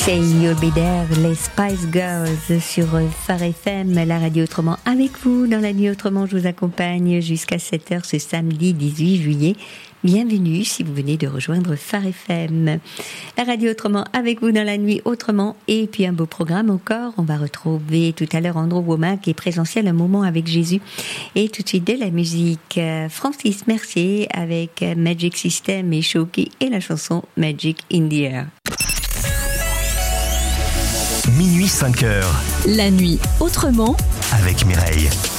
C'est You'll Be There, les Spice Girls sur Phare FM, la radio autrement avec vous. Dans la nuit autrement, je vous accompagne jusqu'à 7h ce samedi 18 juillet. Bienvenue si vous venez de rejoindre Phare FM. La radio autrement avec vous dans la nuit autrement. Et puis un beau programme encore. On va retrouver tout à l'heure Andrew Womack qui est présentiel un moment avec Jésus. Et tout de suite de la musique. Francis Mercier avec Magic System et Shoki et la chanson Magic in the Air. Minuit 5h. La nuit autrement avec Mireille.